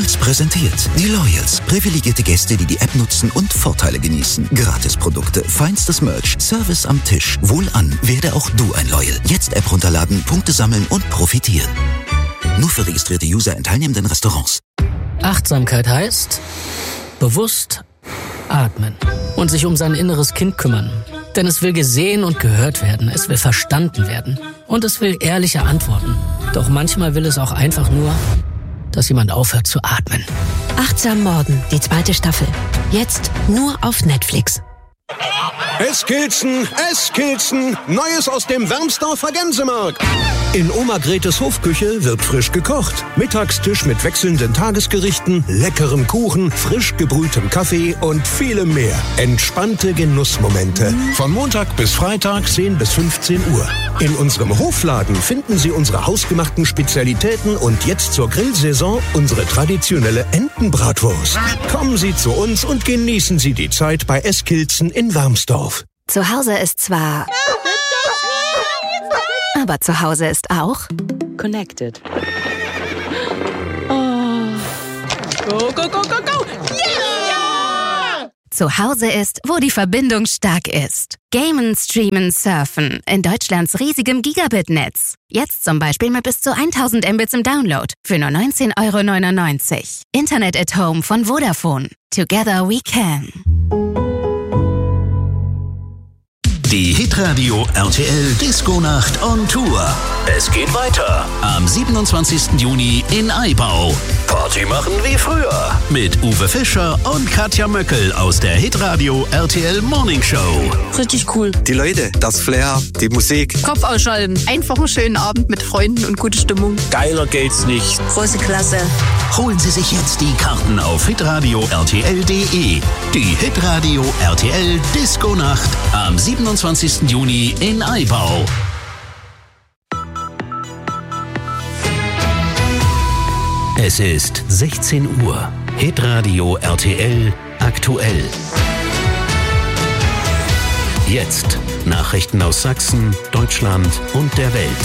Stolz präsentiert die Loyals. Privilegierte Gäste, die die App nutzen und Vorteile genießen. Gratisprodukte, feinstes Merch, Service am Tisch. Wohlan, werde auch du ein Loyal. Jetzt App runterladen, Punkte sammeln und profitieren. Nur für registrierte User in teilnehmenden Restaurants. Achtsamkeit heißt bewusst atmen und sich um sein inneres Kind kümmern. Denn es will gesehen und gehört werden, es will verstanden werden und es will ehrliche Antworten. Doch manchmal will es auch einfach nur, dass jemand aufhört zu atmen. Achtsam Morden, die 2. Staffel. Jetzt nur auf Netflix. Eskilzen, Neues aus dem Wermsdorfer Gänsemarkt. In Oma Gretes Hofküche wird frisch gekocht. Mittagstisch mit wechselnden Tagesgerichten, leckerem Kuchen, frisch gebrühtem Kaffee und vielem mehr. Entspannte Genussmomente. Von Montag bis Freitag 10 bis 15 Uhr. In unserem Hofladen finden Sie unsere hausgemachten Spezialitäten und jetzt zur Grillsaison unsere traditionelle Entenbratwurst. Kommen Sie zu uns und genießen Sie die Zeit bei Eskilzen in Wermsdorf. Zu Hause ist zwar... aber zu Hause ist auch... Connected. Oh. Go, go, go, go, go! Yeah! Zu Hause ist, wo die Verbindung stark ist. Gamen, streamen, surfen. In Deutschlands riesigem Gigabit-Netz. Jetzt zum Beispiel mit bis zu 1000 Mbits im Download. Für nur 19,99 €. Internet at Home von Vodafone. Together we can. Die Hitradio RTL Disco-Nacht on Tour. Es geht weiter am 27. Juni in Aibau. Party machen wie früher mit Uwe Fischer und Katja Möckel aus der Hitradio RTL Morning Show. Richtig cool. Die Leute, das Flair, die Musik. Kopf ausschalten. Einfach einen schönen Abend mit Freunden und gute Stimmung. Geiler geht's nicht. Große Klasse. Holen Sie sich jetzt die Karten auf hitradio rtl.de. Die Hitradio RTL Disco-Nacht am 27. Juni in Aibau. Es ist 16 Uhr. Hitradio RTL aktuell. Jetzt Nachrichten aus Sachsen, Deutschland und der Welt.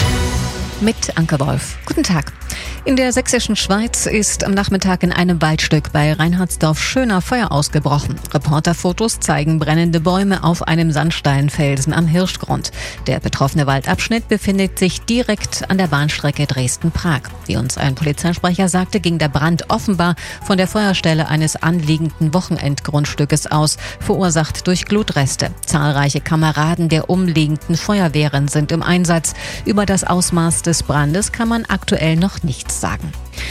Mit Anke Wolf. Guten Tag. In der sächsischen Schweiz ist am Nachmittag in einem Waldstück bei Reinhardsdorf-Schöner Feuer ausgebrochen. Reporterfotos zeigen brennende Bäume auf einem Sandsteinfelsen am Hirschgrund. Der betroffene Waldabschnitt befindet sich direkt an der Bahnstrecke Dresden-Prag. Wie uns ein Polizeisprecher sagte, ging der Brand offenbar von der Feuerstelle eines anliegenden Wochenendgrundstückes aus, verursacht durch Glutreste. Zahlreiche Kameraden der umliegenden Feuerwehren sind im Einsatz. Über das Ausmaß des Brandes kann man aktuell noch nichts sagen.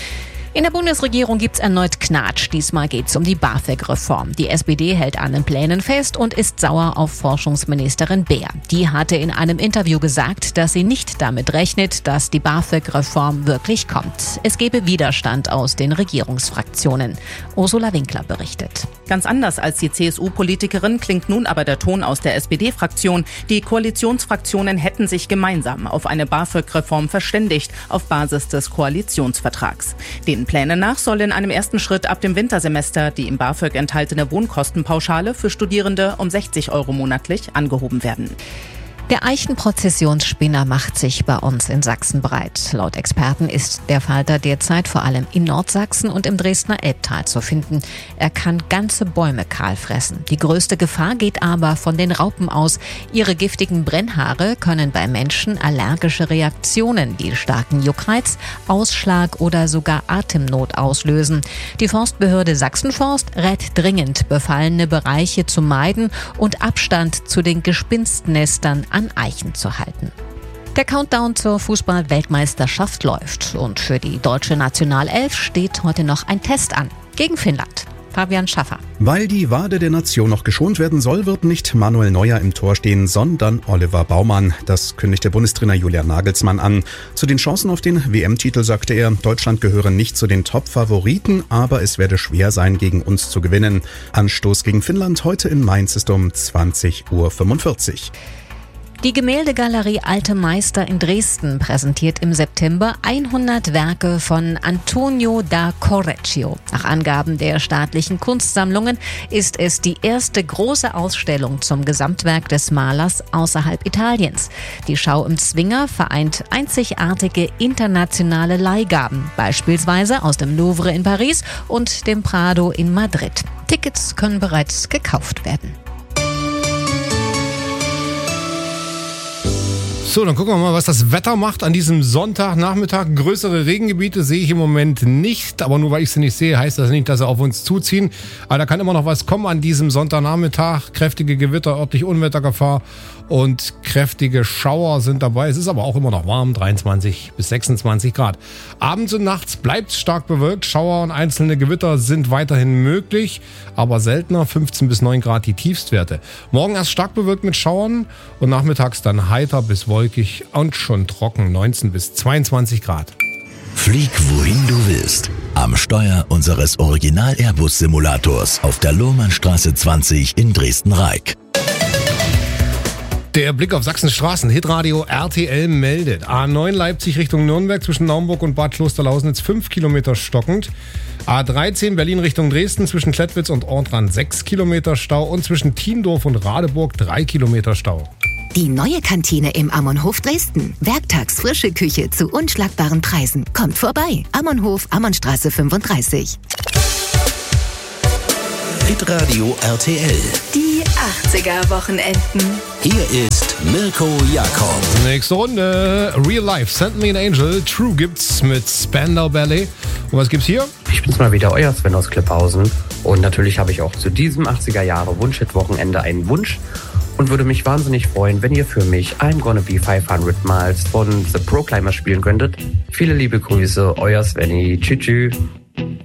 In der Bundesregierung gibt's erneut Knatsch. Diesmal geht's um die BAföG-Reform. Die SPD hält an den Plänen fest und ist sauer auf Forschungsministerin Beer. Die hatte in einem Interview gesagt, dass sie nicht damit rechnet, dass die BAföG-Reform wirklich kommt. Es gebe Widerstand aus den Regierungsfraktionen. Ursula Winkler berichtet. Ganz anders als die CSU-Politikerin klingt nun aber der Ton aus der SPD-Fraktion. Die Koalitionsfraktionen hätten sich gemeinsam auf eine BAföG-Reform verständigt, auf Basis des Koalitionsvertrags. Den Plänen nach soll in einem ersten Schritt ab dem Wintersemester die im BAföG enthaltene Wohnkostenpauschale für Studierende um 60 € monatlich angehoben werden. Der Eichenprozessionsspinner macht sich bei uns in Sachsen breit. Laut Experten ist der Falter derzeit vor allem in Nordsachsen und im Dresdner Elbtal zu finden. Er kann ganze Bäume kahl fressen. Die größte Gefahr geht aber von den Raupen aus. Ihre giftigen Brennhaare können bei Menschen allergische Reaktionen wie starken Juckreiz, Ausschlag oder sogar Atemnot auslösen. Die Forstbehörde Sachsenforst rät dringend, befallene Bereiche zu meiden und Abstand zu den Gespinstnestern an Eichen zu halten. Der Countdown zur Fußball-Weltmeisterschaft läuft und für die deutsche Nationalelf steht heute noch ein Test an. Gegen Finnland. Fabian Schaffer. Weil die Wade der Nation noch geschont werden soll, wird nicht Manuel Neuer im Tor stehen, sondern Oliver Baumann. Das kündigt der Bundestrainer Julian Nagelsmann an. Zu den Chancen auf den WM-Titel sagte er, Deutschland gehöre nicht zu den Top-Favoriten, aber es werde schwer sein, gegen uns zu gewinnen. Anstoß gegen Finnland heute in Mainz ist um 20:45 Uhr. Die Gemäldegalerie Alte Meister in Dresden präsentiert im September 100 Werke von Antonio da Correggio. Nach Angaben der staatlichen Kunstsammlungen ist es die erste große Ausstellung zum Gesamtwerk des Malers außerhalb Italiens. Die Schau im Zwinger vereint einzigartige internationale Leihgaben, beispielsweise aus dem Louvre in Paris und dem Prado in Madrid. Tickets können bereits gekauft werden. So, dann gucken wir mal, was das Wetter macht an diesem Sonntagnachmittag. Größere Regengebiete sehe ich im Moment nicht, aber nur weil ich sie nicht sehe, heißt das nicht, dass sie auf uns zuziehen. Aber da kann immer noch was kommen an diesem Sonntagnachmittag. Kräftige Gewitter, örtlich Unwettergefahr und kräftige Schauer sind dabei. Es ist aber auch immer noch warm, 23 bis 26 Grad. Abends und nachts bleibt es stark bewölkt. Schauer und einzelne Gewitter sind weiterhin möglich, aber seltener, 15 bis 9 Grad die Tiefstwerte. Morgen erst stark bewölkt mit Schauern und nachmittags dann heiter bis wolkig und schon trocken, 19 bis 22 Grad. Flieg wohin du willst. Am Steuer unseres Original-Airbus-Simulators auf der Lohrmannstraße 20 in Dresden-Reik. Der Blick auf Sachsens Straßen. Hitradio RTL meldet. A9 Leipzig Richtung Nürnberg zwischen Naumburg und Bad Klosterlausnitz 5 Kilometer stockend. A13 Berlin Richtung Dresden zwischen Klettwitz und Ortrand 6 Kilometer Stau und zwischen Tiendorf und Radeburg 3 Kilometer Stau. Die neue Kantine im Ammonhof Dresden. Werktags frische Küche zu unschlagbaren Preisen. Kommt vorbei. Ammonhof, Ammonnstraße 35. Hitradio RTL. Die 80er-Wochenenden. Hier ist Mirko Jakob. Nächste Runde. Real Life. Send Me an Angel. True gibt's mit Spandau Ballet. Und was gibt's hier? Ich bin's mal wieder, euer Sven aus Klipphausen. Und natürlich habe ich auch zu diesem 80er-Jahre-Wunsch-Hit-Wochenende einen Wunsch. Und würde mich wahnsinnig freuen, wenn ihr für mich I'm Gonna Be 500 Miles von The Proclaimers spielen könntet. Viele liebe Grüße, euer Svenny. Tschüss.